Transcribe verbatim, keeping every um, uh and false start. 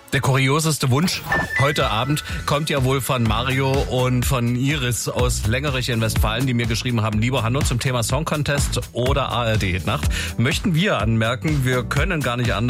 Der kurioseste Wunsch heute Abend kommt ja wohl von Mario und von Iris aus Längerich in Westfalen, die mir geschrieben haben, lieber Hanno, zum Thema Song Contest oder A R D Hitnacht möchten wir anmerken, wir können gar nicht anders